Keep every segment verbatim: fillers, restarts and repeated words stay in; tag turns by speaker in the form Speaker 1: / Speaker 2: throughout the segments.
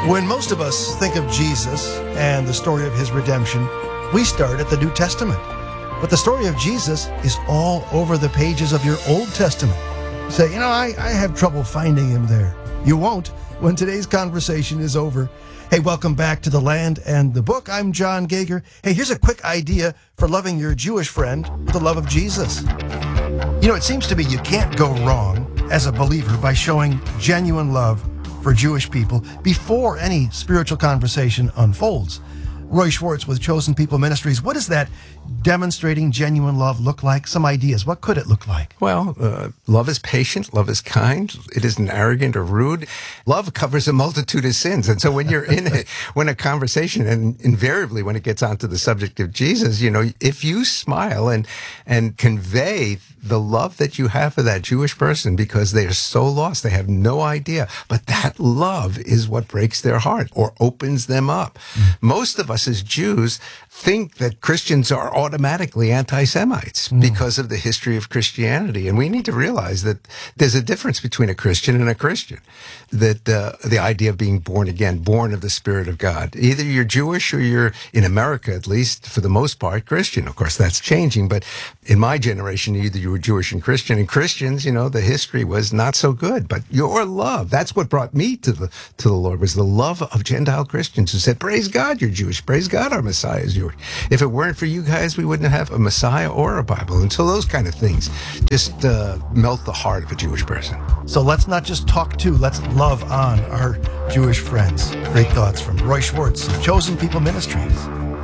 Speaker 1: When most of us think of Jesus and the story of his redemption, we start at the New Testament. But the story of Jesus is all over the pages of your Old Testament. You say, you know, I, I have trouble finding him there. You won't when today's conversation is over. Hey, welcome back to The Land and the Book. I'm John Gager. Hey, here's a quick idea for loving your Jewish friend with the love of Jesus. You know, it seems to me you can't go wrong as a believer by showing genuine love for Jewish people before any spiritual conversation unfolds. Roy Schwartz with Chosen People Ministries. What does that demonstrating genuine love look like? Some ideas. What could it look like?
Speaker 2: Well, uh, love is patient. Love is kind. It isn't arrogant or rude. Love covers a multitude of sins. And so when you're in a, when a conversation, and invariably when it gets onto the subject of Jesus, you know, if you smile and, and convey the love that you have for that Jewish person because they are so lost, they have no idea. But that love is what breaks their heart or opens them up. Mm. Most of us as Jews think that Christians are automatically anti-Semites mm. because of the history of Christianity. And we need to realize that there's a difference between a Christian and a Christian. That uh, the idea of being born again, born of the Spirit of God. Either you're Jewish or you're, in America at least, for the most part, Christian. Of course, that's changing. But in my generation, either you were Jewish and Christian. And Christians, you know, the history was not so good. But your love, that's what brought me to the to the Lord, was the love of Gentile Christians who said, praise God, you're Jewish. Praise God, our Messiah is yours. If it weren't for you guys, we wouldn't have a Messiah or a Bible. And so those kind of things just uh, melt the heart of a Jewish person.
Speaker 1: So let's not just talk to, let's love on our Jewish friends. Great thoughts from Roy Schwartz of Chosen People Ministries.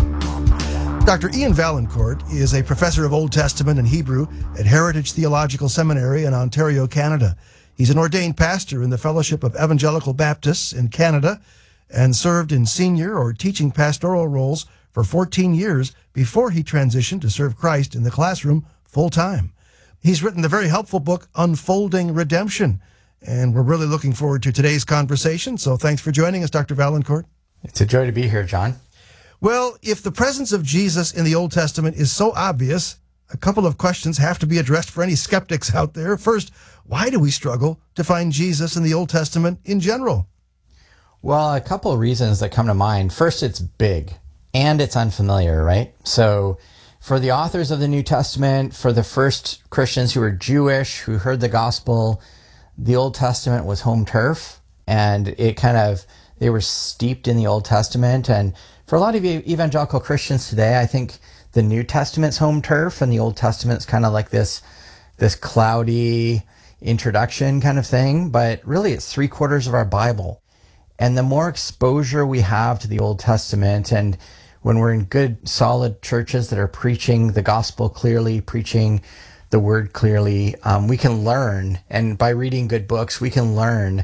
Speaker 1: Doctor Ian Valancourt is a professor of Old Testament and Hebrew at Heritage Theological Seminary in Ontario, Canada. He's an ordained pastor in the Fellowship of Evangelical Baptists in Canada and served in senior or teaching pastoral roles for fourteen years before he transitioned to serve Christ in the classroom full-time. He's written the very helpful book, Unfolding Redemption, and we're really looking forward to today's conversation. So thanks for joining us, Doctor Valancourt.
Speaker 3: It's a joy to be here, John.
Speaker 1: Well, if the presence of Jesus in the Old Testament is so obvious, a couple of questions have to be addressed for any skeptics out there. First, why do we struggle to find Jesus in the Old Testament in general?
Speaker 3: Well, a couple of reasons that come to mind. First, it's big and it's unfamiliar, right? So for the authors of the New Testament, for the first Christians who were Jewish, who heard the gospel, the Old Testament was home turf, and it kind of, they were steeped in the Old Testament. And for a lot of evangelical Christians today, I think the New Testament's home turf and the Old Testament's kind of like this, this cloudy introduction kind of thing, but really it's three quarters of our Bible. And the more exposure we have to the Old Testament, and when we're in good, solid churches that are preaching the gospel clearly, preaching the word clearly, um, we can learn. And by reading good books, we can learn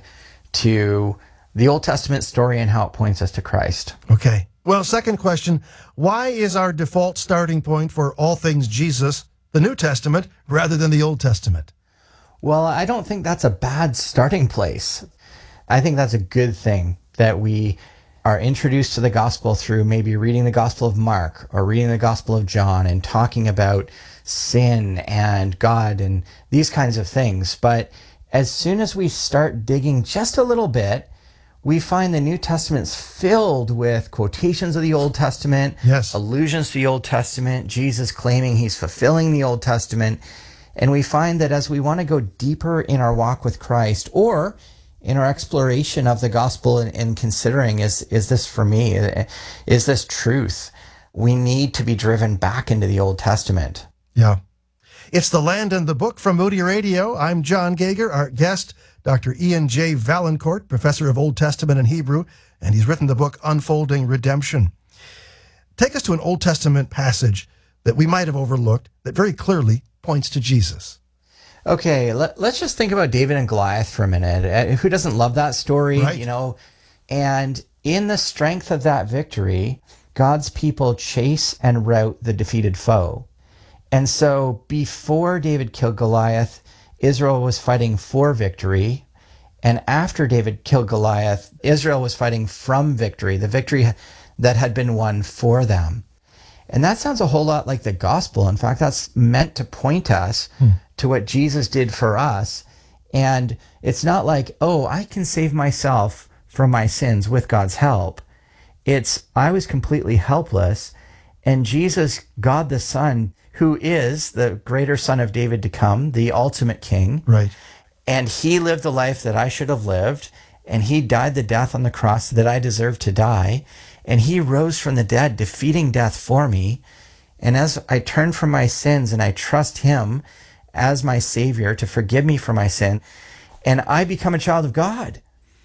Speaker 3: to the Old Testament story and how it points us to Christ.
Speaker 1: Okay. Well, second question, why is our default starting point for all things Jesus the New Testament rather than the Old Testament?
Speaker 3: Well, I don't think that's a bad starting place. I think that's a good thing that we are introduced to the gospel through maybe reading the Gospel of Mark or reading the Gospel of John and talking about sin and God and these kinds of things. But as soon as we start digging just a little bit, we find the New Testament's filled with quotations of the Old Testament,
Speaker 1: yes,
Speaker 3: allusions to the Old Testament, Jesus claiming he's fulfilling the Old Testament. And we find that as we want to go deeper in our walk with Christ, or in our exploration of the gospel and, and considering, is, is this for me? Is this truth? We need to be driven back into the Old Testament.
Speaker 1: Yeah. It's The Land and the Book from Moody Radio. I'm John Gager. Our guest, Doctor Ian J. Valancourt, professor of Old Testament and Hebrew, and he's written the book Unfolding Redemption. Take us to an Old Testament passage that we might have overlooked that very clearly points to Jesus.
Speaker 3: Okay, let, let's just think about David and Goliath for a minute. Who doesn't love that story,
Speaker 1: right?
Speaker 3: You know? And in the strength of that victory, God's people chase and rout the defeated foe. And so before David killed Goliath, Israel was fighting for victory. And after David killed Goliath, Israel was fighting from victory, the victory that had been won for them. And that sounds a whole lot like the gospel. In fact, that's meant to point us hmm. to what Jesus did for us. And it's not like, oh, I can save myself from my sins with God's help. It's, I was completely helpless, and Jesus, God the Son, who is the greater Son of David to come, the ultimate King.
Speaker 1: Right.
Speaker 3: And he lived the life that I should have lived, and he died the death on the cross that I deserved to die, and he rose from the dead, defeating death for me. And as I turn from my sins and I trust him as my Savior to forgive me for my sin, and I become a child of God.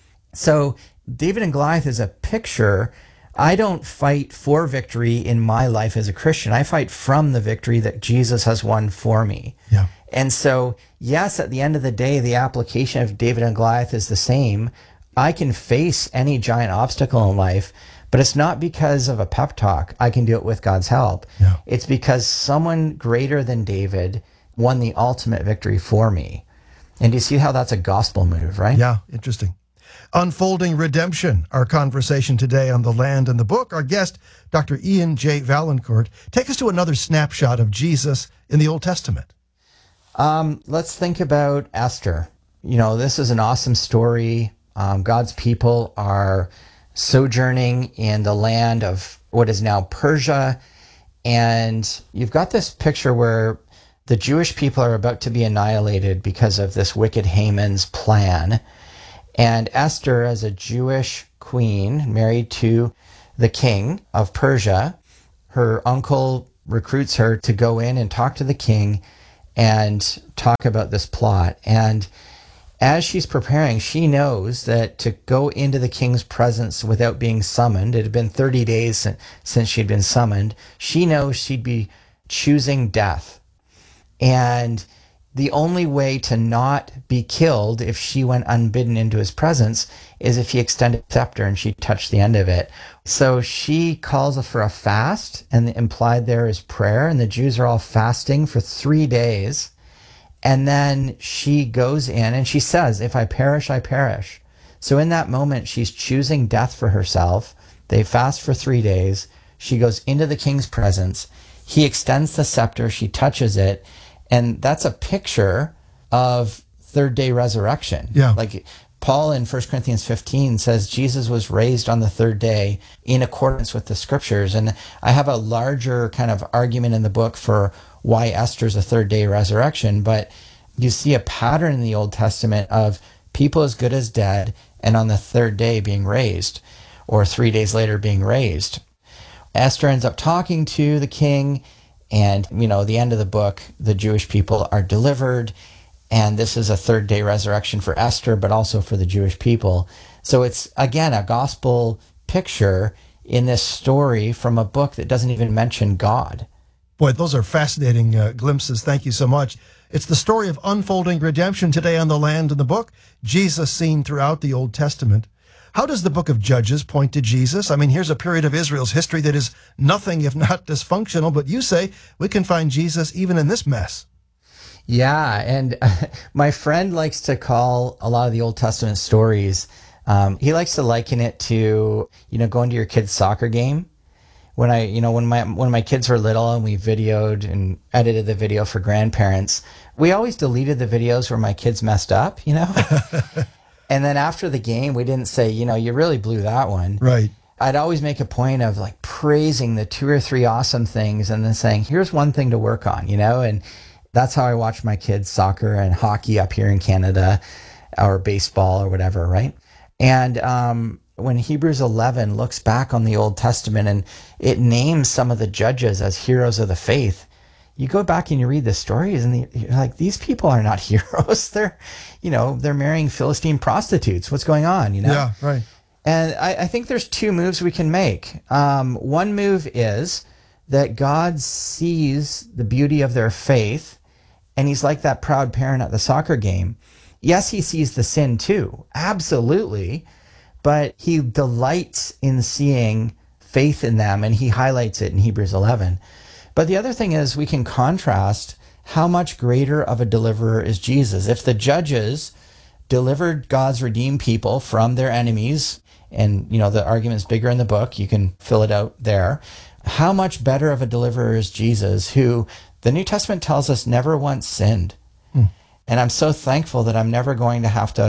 Speaker 3: So David and Goliath is a picture. I don't fight for victory in my life as a Christian. I fight from the victory that Jesus has won for me.
Speaker 1: Yeah.
Speaker 3: And so, yes, at the end of the day, the application of David and Goliath is the same. I can face any giant obstacle in life, but it's not because of a pep talk. I can do it with God's help.
Speaker 1: Yeah.
Speaker 3: It's because someone greater than David won the ultimate victory for me. And do you see how that's a gospel move, right?
Speaker 1: Yeah, interesting. Unfolding Redemption, our conversation today on The Land and the Book. Our guest, Doctor Ian J. Valancourt. Take us to another snapshot of Jesus in the Old Testament.
Speaker 3: Um, let's think about Esther. You know, this is an awesome story. Um, God's people are sojourning in the land of what is now Persia. And you've got this picture where the Jewish people are about to be annihilated because of this wicked Haman's plan. And Esther, as a Jewish queen married to the king of Persia, her uncle recruits her to go in and talk to the king and talk about this plot. And as she's preparing, she knows that to go into the king's presence without being summoned, it had been thirty days since she'd been summoned, she knows she'd be choosing death. And the only way to not be killed if she went unbidden into his presence is if he extended a scepter and she touched the end of it. So she calls for a fast, and the implied there is prayer, and the Jews are all fasting for three days. And then she goes in and she says, if I perish, I perish. So in that moment, she's choosing death for herself. They fast for three days. She goes into the king's presence. He extends the scepter. She touches it. And that's a picture of third day resurrection.
Speaker 1: Yeah.
Speaker 3: Like Paul in First Corinthians fifteen says Jesus was raised on the third day in accordance with the scriptures. And I have a larger kind of argument in the book for why Esther's a third day resurrection. But you see a pattern in the Old Testament of people as good as dead and on the third day being raised, or three days later being raised. Esther ends up talking to the king. And, you know, the end of the book, the Jewish people are delivered. And this is a third day resurrection for Esther, but also for the Jewish people. So it's, again, a gospel picture in this story from a book that doesn't even mention God.
Speaker 1: Boy, those are fascinating uh, glimpses. Thank you so much. It's the story of unfolding redemption today on The Land and the Book. Jesus seen throughout the Old Testament. How does the book of Judges point to Jesus? I mean, here's a period of Israel's history that is nothing if not dysfunctional, but you say we can find Jesus even in this mess.
Speaker 3: Yeah, and uh, my friend likes to call a lot of the Old Testament stories, um, he likes to liken it to, you know, going to your kid's soccer game. When I, you know, when my when my kids were little and we videoed and edited the video for grandparents, we always deleted the videos where my kids messed up, you know? And then after the game, we didn't say, you know, you really blew that one.
Speaker 1: Right.
Speaker 3: I'd always make a point of like praising the two or three awesome things and then saying, here's one thing to work on, you know? And that's how I watch my kids soccer and hockey up here in Canada, or baseball or whatever, right? And um, when Hebrews eleven looks back on the Old Testament and it names some of the judges as heroes of the faith, you go back and you read the stories and you're like, these people are not heroes. They're, you know, they're marrying Philistine prostitutes. What's going on, you know?
Speaker 1: Yeah, right.
Speaker 3: And I, I think there's two moves we can make. Um, one move is that God sees the beauty of their faith, and he's like that proud parent at the soccer game. Yes, he sees the sin too, absolutely, but he delights in seeing faith in them, and he highlights it in Hebrews eleven. But the other thing is we can contrast how much greater of a deliverer is Jesus. If the judges delivered God's redeemed people from their enemies, and, you know, the argument's bigger in the book, you can fill it out there, how much better of a deliverer is Jesus, who the New Testament tells us never once sinned. Hmm. And I'm so thankful that I'm never going to have to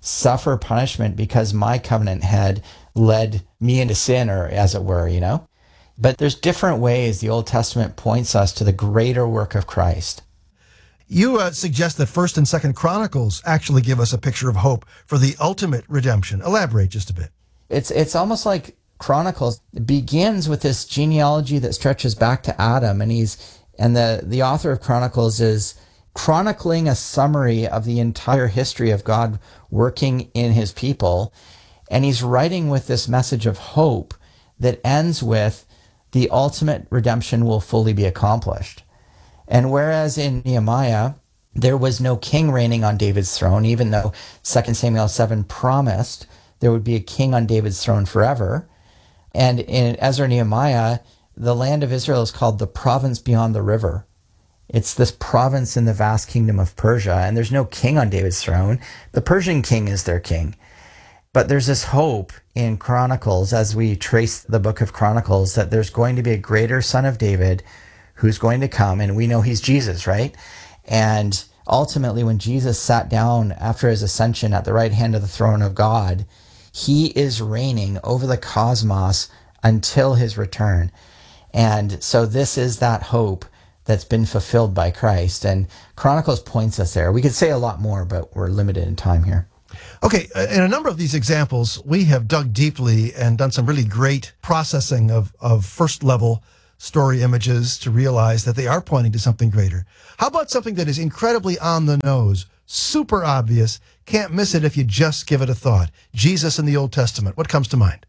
Speaker 3: suffer punishment because my covenant had led me into sin, or as it were, you know? But there's different ways the Old Testament points us to the greater work of Christ.
Speaker 1: You uh, suggest that First and Second Chronicles actually give us a picture of hope for the ultimate redemption. Elaborate just a bit.
Speaker 3: It's it's almost like Chronicles begins with this genealogy that stretches back to Adam, and he's and the, the author of Chronicles is chronicling a summary of the entire history of God working in his people, and he's writing with this message of hope that ends with the ultimate redemption will fully be accomplished. And whereas in Nehemiah, there was no king reigning on David's throne, even though Second Samuel seven promised there would be a king on David's throne forever. And in Ezra and Nehemiah, the land of Israel is called the province beyond the river. It's this province in the vast kingdom of Persia, and there's no king on David's throne. The Persian king is their king. But there's this hope in Chronicles, as we trace the book of Chronicles, that there's going to be a greater son of David who's going to come, and we know he's Jesus, right? And ultimately, when Jesus sat down after his ascension at the right hand of the throne of God, he is reigning over the cosmos until his return. And so this is that hope that's been fulfilled by Christ. And Chronicles points us there. We could say a lot more, but we're limited in time here.
Speaker 1: Okay, in a number of these examples, we have dug deeply and done some really great processing of, of first-level story images to realize that they are pointing to something greater. How about something that is incredibly on the nose, super obvious, can't miss it if you just give it a thought? Jesus in the Old Testament. What comes to mind?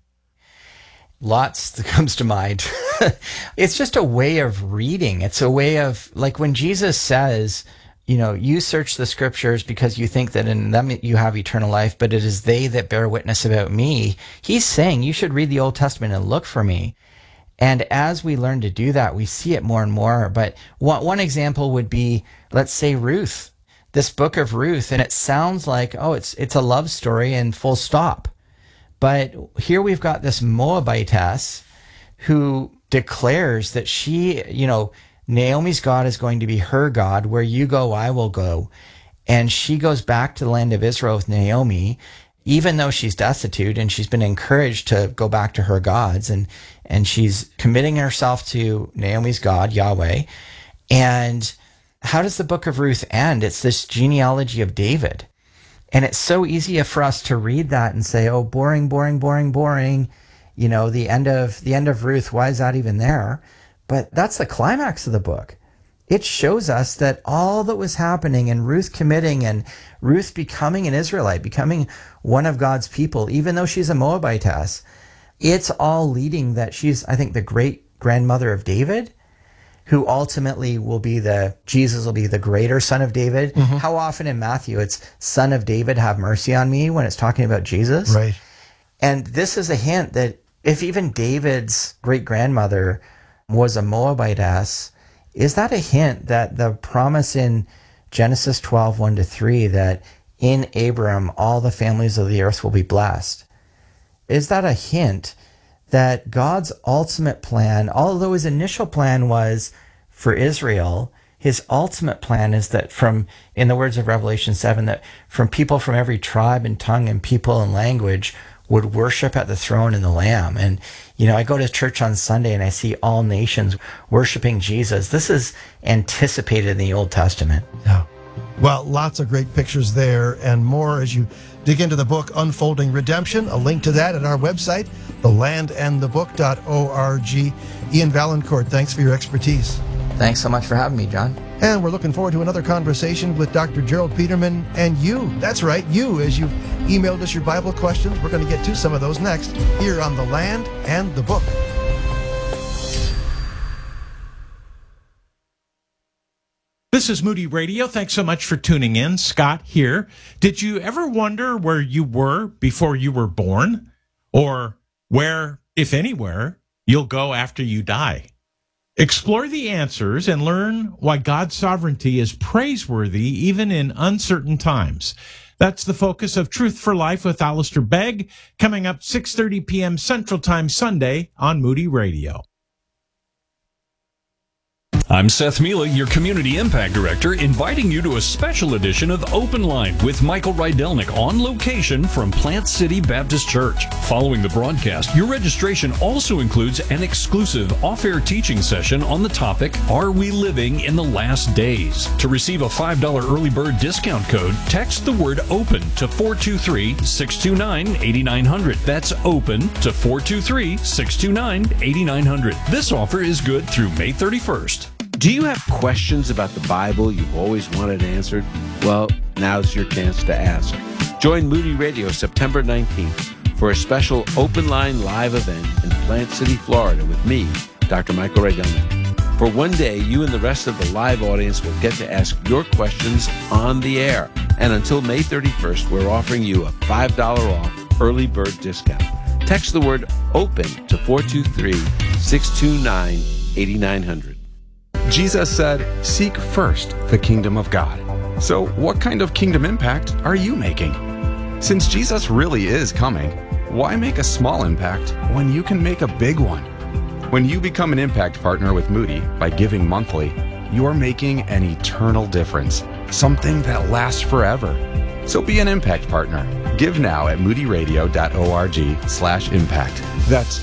Speaker 3: Lots that comes to mind. It's just a way of reading. It's a way of, like when Jesus says, you know, you search the scriptures because you think that in them you have eternal life, but it is they that bear witness about me. He's saying you should read the Old Testament and look for me. And as we learn to do that, we see it more and more. But one, one example would be, let's say, Ruth, this book of Ruth. And it sounds like, oh, it's it's a love story and full stop. But here we've got this Moabitess who declares that she, you know, Naomi's God is going to be her God. Where you go, I will go. And she goes back to the land of Israel with Naomi, even though she's destitute, and she's been encouraged to go back to her gods, and, and she's committing herself to Naomi's God, Yahweh. And how does the book of Ruth end? It's this genealogy of David. And it's so easy for us to read that and say, oh, boring, boring, boring, boring. You know, the end of the end of Ruth, why is that even there? But that's the climax of the book. It shows us that all that was happening and Ruth committing and Ruth becoming an Israelite, becoming one of God's people, even though she's a Moabitess, it's all leading that she's, I think, the great grandmother of David, who ultimately will be the, Jesus will be the greater son of David. Mm-hmm. How often in Matthew it's son of David, have mercy on me, when it's talking about Jesus.
Speaker 1: Right.
Speaker 3: And this is a hint that if even David's great grandmother was a Moabitess, is that a hint that the promise in Genesis twelve, one to three, that in Abram all the families of the earth will be blessed? Is that a hint that God's ultimate plan, although his initial plan was for Israel, his ultimate plan is that from, in the words of Revelation seven, that from people from every tribe and tongue and people and language would worship at the throne and the Lamb. And, you know, I go to church on Sunday and I see all nations worshiping Jesus. This is anticipated in the Old Testament.
Speaker 1: Yeah. Well, lots of great pictures there and more as you dig into the book Unfolding Redemption. A link to that at our website, the land and the book dot org. Ian Valancourt, thanks for your expertise.
Speaker 3: Thanks so much for having me, John.
Speaker 1: And we're looking forward to another conversation with Doctor Gerald Peterman and you. That's right, you, as you've emailed us your Bible questions. We're going to get to some of those next here on The Land and the Book.
Speaker 4: This is Moody Radio. Thanks so much for tuning in. Scott here. Did you ever wonder where you were before you were born? Or where, if anywhere, you'll go after you die? Explore the answers and learn why God's sovereignty is praiseworthy even in uncertain times. That's the focus of Truth for Life with Alistair Begg, coming up six thirty p.m. Central Time Sunday on Moody Radio.
Speaker 5: I'm Seth Mila, your Community Impact Director, inviting you to a special edition of Open Line with Michael Rydelnik on location from Plant City Baptist Church. Following the broadcast, your registration also includes an exclusive off-air teaching session on the topic, Are We Living in the Last Days? To receive a five dollars early bird discount code, text the word OPEN to four two three, six two nine, eight nine zero zero. That's OPEN to four two three, six two nine, eight nine zero zero. This offer is good through May thirty-first.
Speaker 6: Do you have questions about the Bible you've always wanted answered? Well, now's your chance to ask. Join Moody Radio September nineteenth for a special Open Line live event in Plant City, Florida with me, Doctor Michael Rydelnik. For one day, you and the rest of the live audience will get to ask your questions on the air. And until May thirty-first, we're offering you a five dollars off early bird discount. Text the word OPEN to four two three, six two nine, eight nine zero zero.
Speaker 7: Jesus said, seek first the kingdom of God. So what kind of kingdom impact are you making? Since Jesus really is coming, why make a small impact when you can make a big one? When you become an impact partner with Moody by giving monthly, you are making an eternal difference, something that lasts forever. So be an impact partner. Give now at moodyradio.org slash impact. That's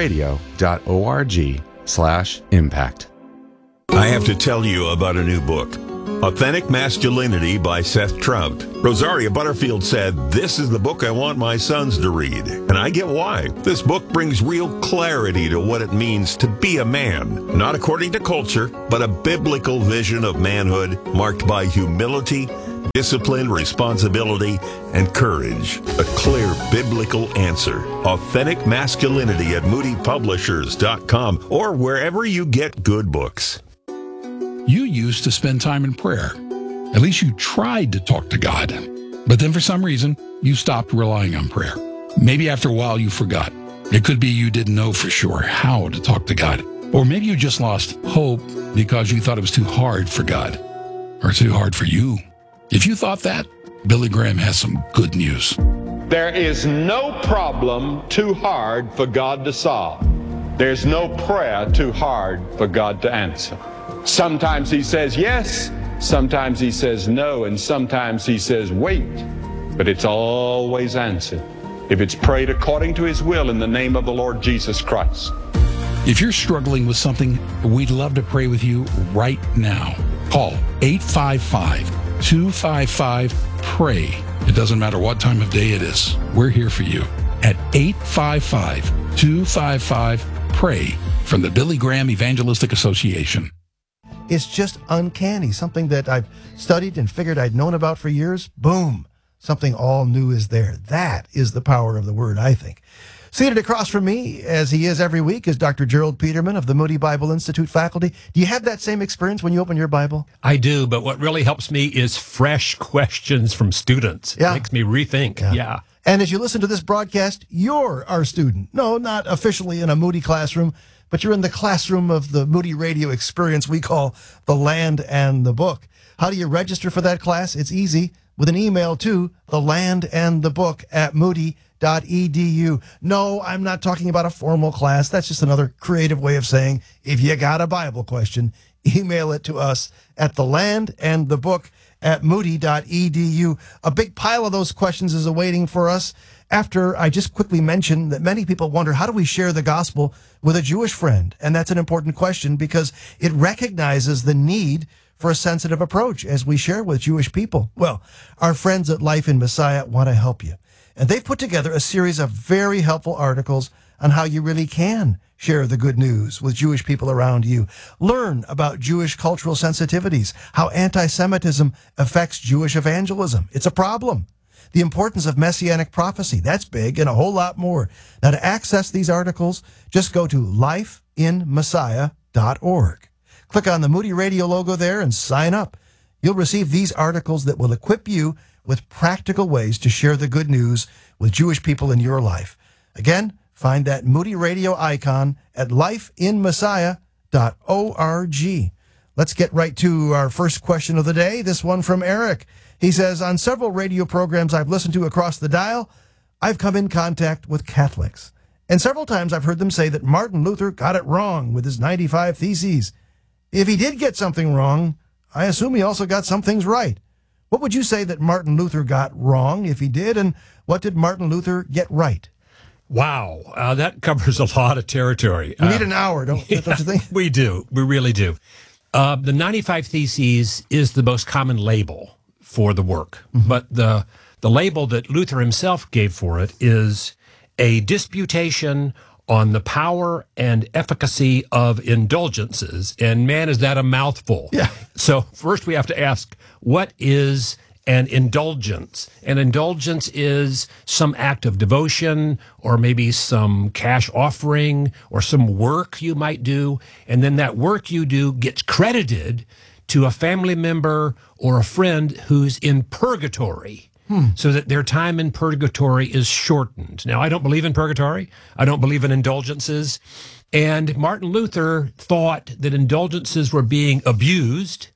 Speaker 7: moodyradio.org slash impact.
Speaker 8: I have to tell you about a new book, Authentic Masculinity by Seth Trout. Rosaria Butterfield said, "This is the book I want my sons to read." And I get why. This book brings real clarity to what it means to be a man, not according to culture, but a biblical vision of manhood marked by humility, discipline, responsibility, and courage. A clear biblical answer. Authentic Masculinity at moody publishers dot com or wherever you get good books.
Speaker 9: You used to spend time in prayer. At least you tried to talk to God. But then for some reason, you stopped relying on prayer. Maybe after a while you forgot. It could be you didn't know for sure how to talk to God. Or maybe you just lost hope because you thought it was too hard for God. Or too hard for you. If you thought that, Billy Graham has some good news.
Speaker 10: There is no problem too hard for God to solve. There's no prayer too hard for God to answer. Sometimes he says yes, sometimes he says no, and sometimes he says wait. But it's always answered if it's prayed according to his will in the name of the Lord Jesus Christ.
Speaker 9: If you're struggling with something, we'd love to pray with you right now. Call eight five five, two five five, PRAY. It doesn't matter what time of day it is. We're here for you at eight five five, two five five, PRAY from the Billy Graham Evangelistic Association.
Speaker 1: It's just uncanny. Something that I've studied and figured I'd known about for years. Boom. Something all new is there. That is the power of the Word, I think. Seated across from me, as he is every week, is Doctor Gerald Peterman of the Moody Bible Institute faculty. Do you have that same experience when you open your Bible?
Speaker 11: I do, but what really helps me is fresh questions from students.
Speaker 1: Yeah.
Speaker 11: It makes me rethink.
Speaker 1: Yeah.
Speaker 11: yeah.
Speaker 1: And as you listen to this broadcast, you're our student. No, not officially in a Moody classroom, but you're in the classroom of the Moody Radio experience we call The Land and the Book. How do you register for that class? It's easy with an email to the land and the book at moody dot e d u. No, I'm not talking about a formal class. That's just another creative way of saying if you got a Bible question, email it to us at the land and the book at moody dot e d u. A big pile of those questions is awaiting for us. After I just quickly mentioned that many people wonder, how do we share the gospel with a Jewish friend? And that's an important question because it recognizes the need for a sensitive approach as we share with Jewish people. Well, our friends at Life in Messiah want to help you. And they've put together a series of very helpful articles on how you really can share the good news with Jewish people around you. Learn about Jewish cultural sensitivities, how anti-Semitism affects Jewish evangelism. It's a problem. The importance of messianic prophecy, that's big, and a whole lot more. Now, to access these articles, just go to life in messiah dot org. Click on the Moody Radio logo there and sign up. You'll receive these articles that will equip you with practical ways to share the good news with Jewish people in your life. Again, find that Moody Radio icon at life in messiah dot org. Let's get right to our first question of the day, this one from Eric. He says, on several radio programs I've listened to across the dial, I've come in contact with Catholics. And several times I've heard them say that Martin Luther got it wrong with his ninety-five Theses. If he did get something wrong, I assume he also got some things right. What would you say that Martin Luther got wrong, if he did, and what did Martin Luther get right?
Speaker 11: Wow, uh, that covers a lot of territory.
Speaker 1: We need
Speaker 11: Uh,
Speaker 1: an hour, don't,
Speaker 11: yeah,
Speaker 1: don't you think?
Speaker 11: We do. We really do. Uh, the ninety-five Theses is the most common label for the work, mm-hmm. but the the label that Luther himself gave for it is a disputation on the power and efficacy of indulgences. And man, is that a mouthful.
Speaker 1: Yeah.
Speaker 11: So first we have to ask, what is an indulgence? An indulgence is some act of devotion or maybe some cash offering or some work you might do. And then that work you do gets credited to a family member or a friend who's in purgatory. Hmm. So that their time in purgatory is shortened. Now, I don't believe in purgatory. I don't believe in indulgences. And Martin Luther thought that indulgences were being abused.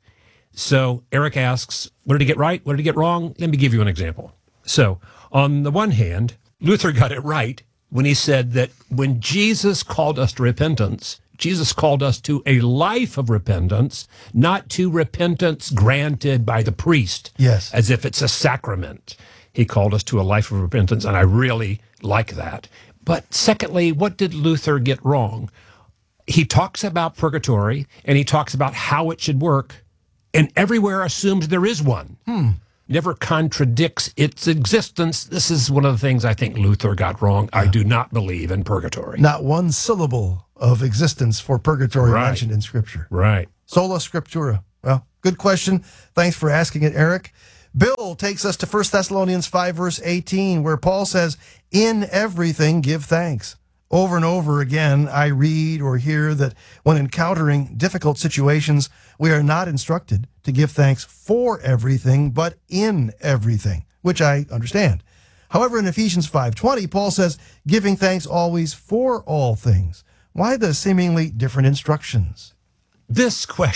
Speaker 11: So Eric asks, what did he get right? What did he get wrong? Let me give you an example. So on the one hand, Luther got it right when he said that when Jesus called us to repentance, Jesus called us to a life of repentance, not to repentance granted by the priest,
Speaker 1: yes,
Speaker 11: as if it's a sacrament. He called us to a life of repentance, and I really like that. But secondly, what did Luther get wrong? He talks about purgatory, and he talks about how it should work, and everywhere assumes there is one.
Speaker 1: Hmm.
Speaker 11: Never contradicts its existence. This is one of the things I think Luther got wrong. I do not believe in purgatory.
Speaker 1: Not one syllable of existence for purgatory
Speaker 11: Right.
Speaker 1: mentioned in Scripture.
Speaker 11: Right.
Speaker 1: Sola Scriptura. Well, good question. Thanks for asking it, Eric. Bill takes us to First Thessalonians five, verse eighteen, where Paul says, in everything give thanks. Over and over again, I read or hear that when encountering difficult situations, we are not instructed to give thanks for everything, but in everything, which I understand. However, in Ephesians five twenty, Paul says, giving thanks always for all things. Why the seemingly different instructions?
Speaker 11: This question